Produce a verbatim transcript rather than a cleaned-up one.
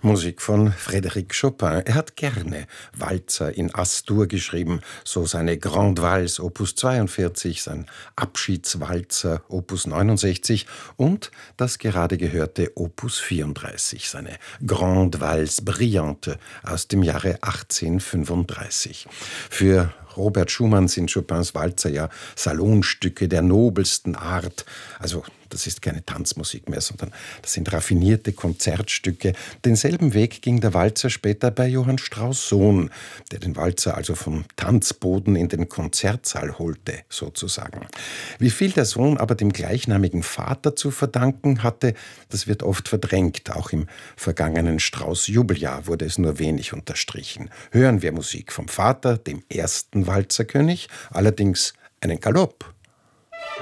Musik von Frédéric Chopin. Er hat gerne Walzer in As-Dur geschrieben, so seine Grande Valse Opus zweiundvierzig, sein Abschiedswalzer Opus neunundsechzig und das gerade gehörte Opus vierunddreißig, seine Grande Valse Brillante aus dem Jahre achtzehnhundertfünfunddreißig. Für Robert Schumann sind Chopins Walzer ja Salonstücke der nobelsten Art. Also das ist keine Tanzmusik mehr, sondern das sind raffinierte Konzertstücke. Denselben Weg ging der Walzer später bei Johann Strauss Sohn, der den Walzer also vom Tanzboden in den Konzertsaal holte, sozusagen. Wie viel der Sohn aber dem gleichnamigen Vater zu verdanken hatte, das wird oft verdrängt. Auch im vergangenen Strauss-Jubeljahr wurde es nur wenig unterstrichen. Hören wir Musik vom Vater, dem ersten Walzerkönig, allerdings einen Galopp